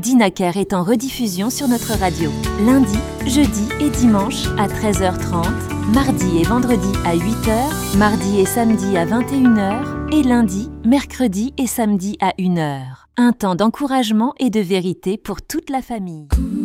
Dinaker est en rediffusion sur notre radio. Lundi, jeudi et dimanche à 13h30, mardi et vendredi à 8h, mardi et samedi à 21h et lundi, mercredi et samedi à 1h. Un temps d'encouragement et de vérité pour toute la famille.